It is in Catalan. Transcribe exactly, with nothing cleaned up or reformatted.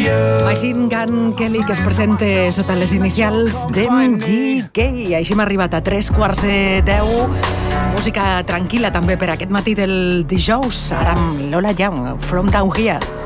Machine Gun Kelly, que es presenta sota les inicials d'M G K. Així hem arribat a tres quarts de deu. Música tranquil·la també per aquest matí del dijous, ara amb Lola Young, From Down Here.